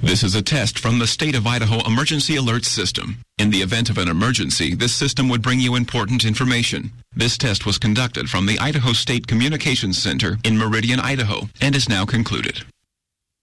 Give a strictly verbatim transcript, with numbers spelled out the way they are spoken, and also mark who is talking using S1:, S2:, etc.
S1: This is a test from the State of Idaho Emergency Alert System. In the event of an emergency, this system would bring you important information. This test was conducted from the Idaho State Communications Center in Meridian, Idaho, and is now concluded.